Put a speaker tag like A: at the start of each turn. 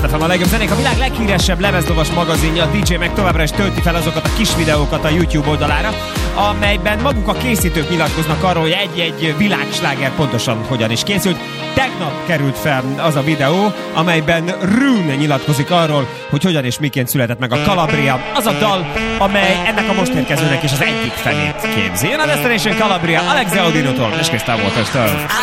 A: Best FM, a legjobb zenék, a világ leghíresebb lemezlovas magazinja, a DJ meg továbbra is tölti fel azokat a kis videókat a YouTube oldalára, amelyben maguk a készítők nyilatkoznak arról, hogy egy-egy világsláger pontosan hogyan is készült. Tegnap került fel az a videó, amelyben Rune nyilatkozik arról, hogy hogyan és miként született meg a Calabria, az a dal, amely ennek a most érkezőnek is az egyik felét képzi. Jön a Destination Calabria, Alex Audino-tól és Crystal Waters-től.